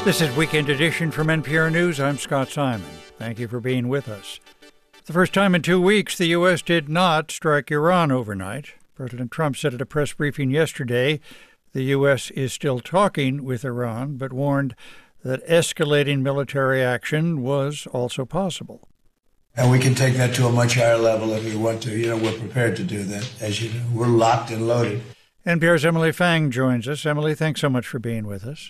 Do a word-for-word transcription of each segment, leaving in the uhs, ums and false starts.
This is Weekend Edition from N P R News. I'm Scott Simon. Thank you for being with us. For the first time in two weeks, the U S did not strike Iran overnight. President Trump said at a press briefing yesterday the U S is still talking with Iran, but warned that escalating military action was also possible. And we can take that to a much higher level if we want to. You know, we're prepared to do that. As you know, we're locked and loaded. N P R's Emily Fang joins us. Emily, thanks so much for being with us.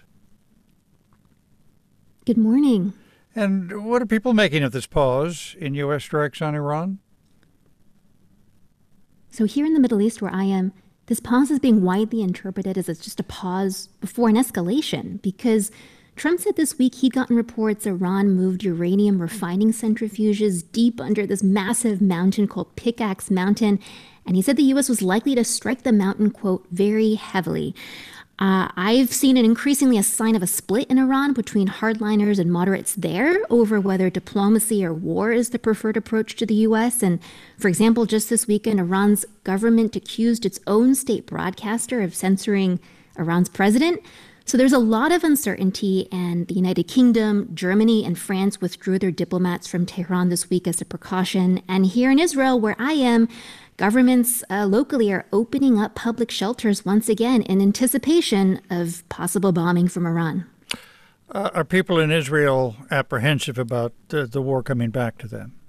Good morning. And what are people making of this pause in U S strikes on Iran? So here in the Middle East where I am, this pause is being widely interpreted as just a pause before an escalation, because Trump said this week he'd gotten reports Iran moved uranium refining centrifuges deep under this massive mountain called Pickaxe Mountain, and he said the U S was likely to strike the mountain, quote, very heavily. Uh, I've seen an increasingly a sign of a split in Iran between hardliners and moderates there over whether diplomacy or war is the preferred approach to the U S. And for example, just this weekend, Iran's government accused its own state broadcaster of censoring Iran's president. So there's a lot of uncertainty, and the United Kingdom, Germany, and France withdrew their diplomats from Tehran this week as a precaution. And here in Israel, where I am, governments uh, locally are opening up public shelters once again in anticipation of possible bombing from Iran. Uh, are people in Israel apprehensive about uh, the war coming back to them?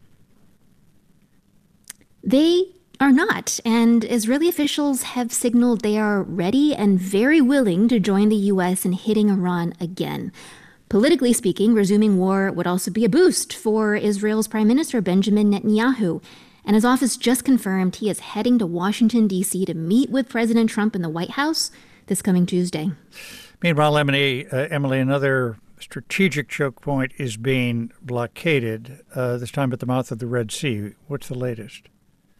They are not, and Israeli officials have signaled they are ready and very willing to join the U S in hitting Iran again. Politically speaking, resuming war would also be a boost for Israel's Prime Minister Benjamin Netanyahu. And his office just confirmed he is heading to Washington, D C to meet with President Trump in the White House this coming Tuesday. Meanwhile, Emily, uh, Emily another strategic choke point is being blockaded, uh, this time at the mouth of the Red Sea. What's the latest?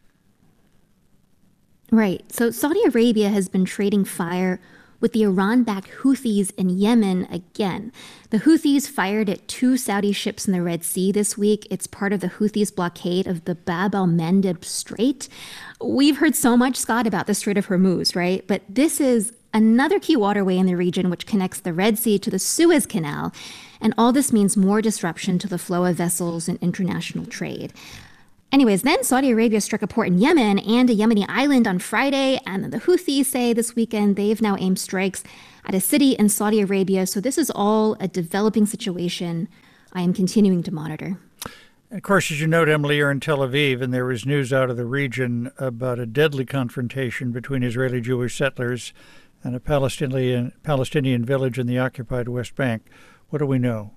Right. So Saudi Arabia has been trading fire with the Iran-backed Houthis in Yemen again. The Houthis fired at two Saudi ships in the Red Sea this week. It's part of the Houthis' blockade of the Bab al-Mandeb Strait. We've heard so much, Scott, about the Strait of Hormuz, right? But this is another key waterway in the region which connects the Red Sea to the Suez Canal. And all this means more disruption to the flow of vessels and international trade. Anyways, then Saudi Arabia struck a port in Yemen and a Yemeni island on Friday, and then the Houthis say this weekend they've now aimed strikes at a city in Saudi Arabia. So this is all a developing situation I am continuing to monitor. Of course, as you note, Emily, you're in Tel Aviv, and there was news out of the region about a deadly confrontation between Israeli Jewish settlers and a Palestinian Palestinian village in the occupied West Bank. What do we know?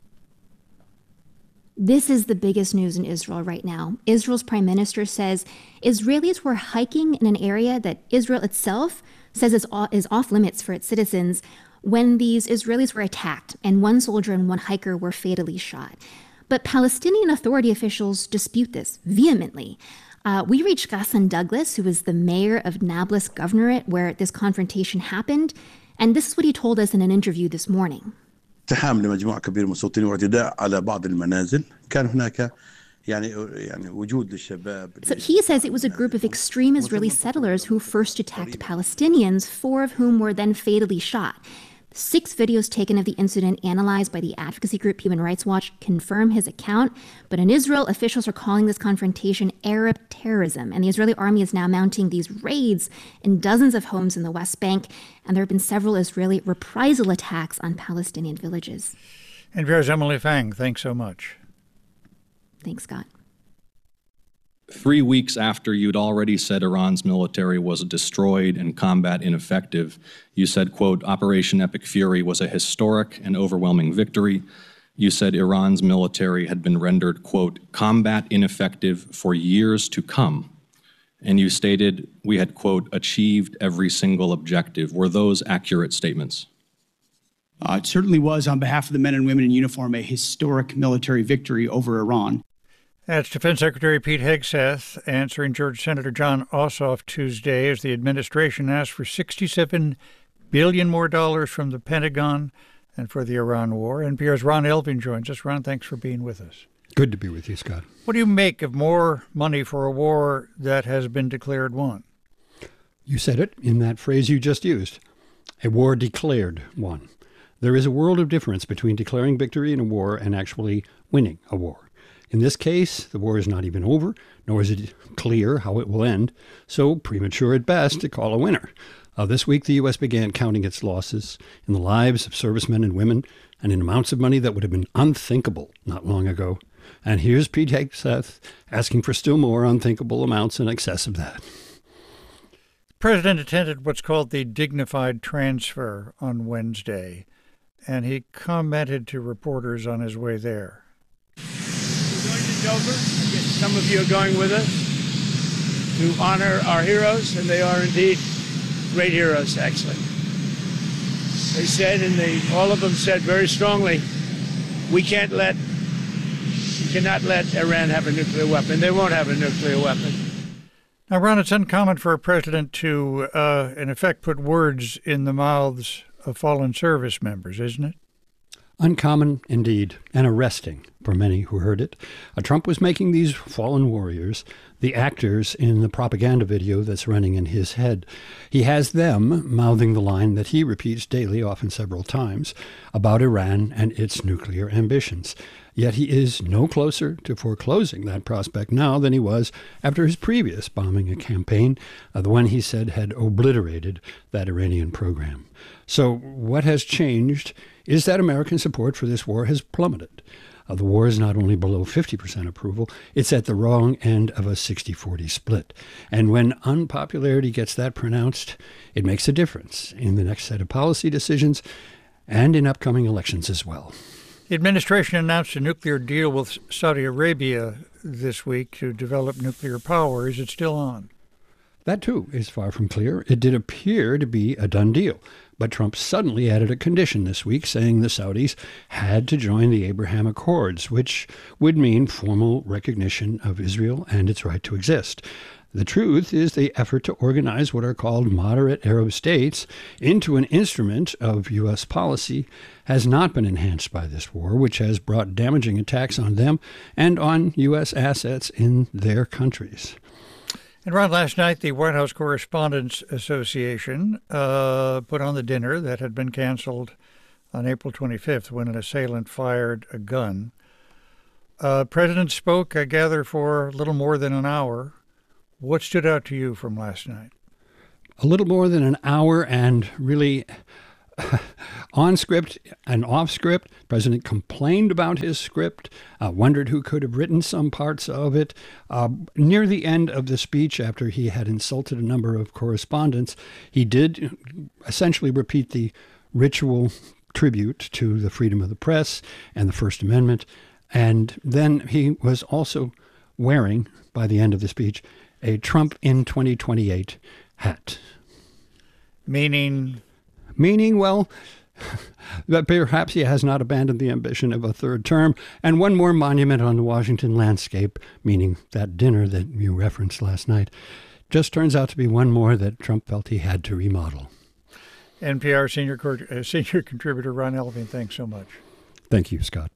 This is the biggest news in Israel right now. Israel's prime minister says Israelis were hiking in an area that Israel itself says is off limits for its citizens when these Israelis were attacked, and one soldier and one hiker were fatally shot. But Palestinian Authority officials dispute this vehemently. Uh, we reached Ghassan Douglas, who is the mayor of Nablus Governorate, where this confrontation happened, and this is what he told us in an interview this morning. اقتحام لمجموعة كبيرة من المستوطنين واعتداء على بعض المنازل كان هناك يعني يعني وجود للشباب. So he says it was a group of extreme Israeli settlers who first attacked Palestinians, four of whom were then fatally shot. Six videos taken of the incident analyzed by the advocacy group Human Rights Watch confirm his account. But in Israel, officials are calling this confrontation Arab terrorism. And the Israeli army is now mounting these raids in dozens of homes in the West Bank. And there have been several Israeli reprisal attacks on Palestinian villages. N P R's Emily Fang, thanks so much. Thanks, Scott. Three weeks after you'd already said Iran's military was destroyed and combat ineffective, you said, quote, Operation Epic Fury was a historic and overwhelming victory. You said Iran's military had been rendered, quote, combat ineffective for years to come. And you stated we had, quote, achieved every single objective. Were those accurate statements? Uh, it certainly was, on behalf of the men and women in uniform, a historic military victory over Iran. That's Defense Secretary Pete Hegseth answering Georgia Senator Jon Ossoff Tuesday as the administration asked for sixty-seven billion dollars more dollars from the Pentagon and for the Iran war. N P R's Ron Elving joins us. Ron, thanks for being with us. Good to be with you, Scott. What do you make of more money for a war that has been declared won? You said it in that phrase you just used, a war declared won. There is a world of difference between declaring victory in a war and actually winning a war. In this case, the war is not even over, nor is it clear how it will end, so premature at best to call a winner. Uh, this week, the U S began counting its losses in the lives of servicemen and women and in amounts of money that would have been unthinkable not long ago. And here's Pete Hegseth asking for still more unthinkable amounts in excess of that. The president attended what's called the dignified transfer on Wednesday, and he commented to reporters on his way there. We're going to Dover. Yes, some of you are going with us to honor our heroes, and they are indeed great heroes, actually. They said, and they all of them said very strongly, we can't let, we cannot let Iran have a nuclear weapon. They won't have a nuclear weapon. Now, Ron, it's uncommon for a president to, uh, in effect, put words in the mouths of fallen service members, isn't it? Uncommon indeed, and arresting for many who heard it. Uh, Trump was making these fallen warriors the actors in the propaganda video that's running in his head. He has them mouthing the line that he repeats daily, often several times, about Iran and its nuclear ambitions. Yet he is no closer to foreclosing that prospect now than he was after his previous bombing a campaign, uh, the one he said had obliterated that Iranian program. So what has changed is that American support for this war has plummeted. Uh, the war is not only below fifty percent approval, it's at the wrong end of a sixty forty split. And when unpopularity gets that pronounced, it makes a difference in the next set of policy decisions and in upcoming elections as well. The administration announced a nuclear deal with Saudi Arabia this week to develop nuclear power. Is it still on? That, too, is far from clear. It did appear to be a done deal. But Trump suddenly added a condition this week saying the Saudis had to join the Abraham Accords, which would mean formal recognition of Israel and its right to exist. The truth is the effort to organize what are called moderate Arab states into an instrument of U S policy has not been enhanced by this war, which has brought damaging attacks on them and on U S assets in their countries. And Ron, last night, the White House Correspondents Association uh, put on the dinner that had been canceled on April twenty-fifth when an assailant fired a gun. Uh, President spoke, I gather, for a little more than an hour. What stood out to you from last night? A little more than an hour, and really on script and off script. The president complained about his script, uh, wondered who could have written some parts of it. Uh, near the end of the speech, after he had insulted a number of correspondents, he did essentially repeat the ritual tribute to the freedom of the press and the First Amendment. And then he was also wearing, by the end of the speech, a Trump in twenty twenty-eight hat. Meaning? Meaning, well, that perhaps he has not abandoned the ambition of a third term, and one more monument on the Washington landscape, meaning that dinner that you referenced last night, just turns out to be one more that Trump felt he had to remodel. N P R senior, uh, senior contributor Ron Elving, thanks so much. Thank you, Scott.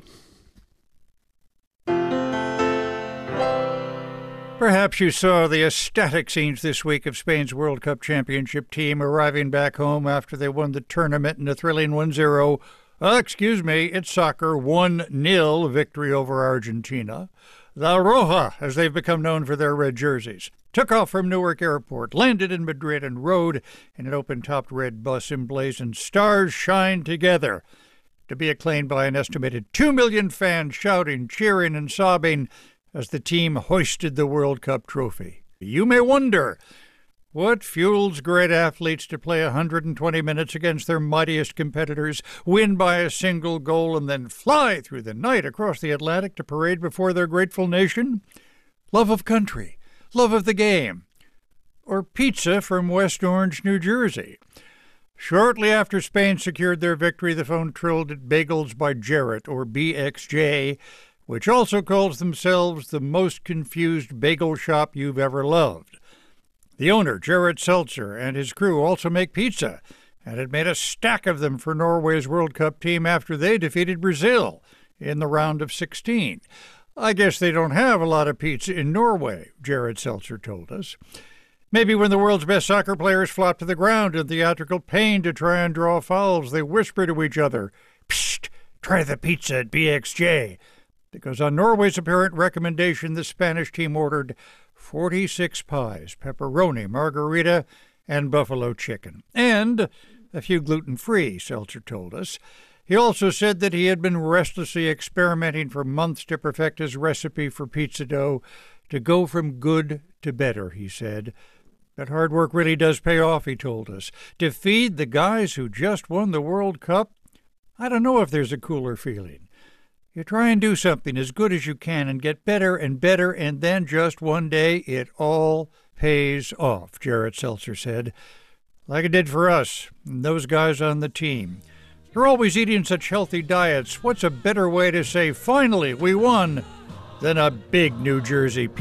Perhaps you saw the ecstatic scenes this week of Spain's World Cup championship team arriving back home after they won the tournament in a thrilling one zero, uh, excuse me, it's soccer, one nil victory over Argentina. The Roja, as they've become known for their red jerseys, took off from Newark Airport, landed in Madrid, and rode in an open-topped red bus emblazoned "Stars Shine Together," to be acclaimed by an estimated two million fans shouting, cheering, and sobbing as the team hoisted the World Cup trophy. You may wonder, what fuels great athletes to play one hundred twenty minutes against their mightiest competitors, win by a single goal, and then fly through the night across the Atlantic to parade before their grateful nation? Love of country, love of the game, or pizza from West Orange, New Jersey. Shortly after Spain secured their victory, the phone trilled at Bagels by Jarrett, or B X J, which also calls themselves the most confused bagel shop you've ever loved. The owner, Jarrett Seltzer, and his crew also make pizza, and had made a stack of them for Norway's World Cup team after they defeated Brazil in the round of sixteen. I guess they don't have a lot of pizza in Norway, Jarrett Seltzer told us. Maybe when the world's best soccer players flop to the ground in theatrical pain to try and draw fouls, they whisper to each other, "Psst, try the pizza at B X J." Because on Norway's apparent recommendation, the Spanish team ordered forty-six pies, pepperoni, margarita, and buffalo chicken. And a few gluten-free, Seltzer told us. He also said that he had been restlessly experimenting for months to perfect his recipe for pizza dough to go from good to better, he said. But hard work really does pay off, he told us. To feed the guys who just won the World Cup, I don't know if there's a cooler feeling. You try and do something as good as you can and get better and better, and then just one day it all pays off, Jarrett Seltzer said. Like it did for us and those guys on the team. They're always eating such healthy diets. What's a better way to say, finally, we won, than a big New Jersey pizza?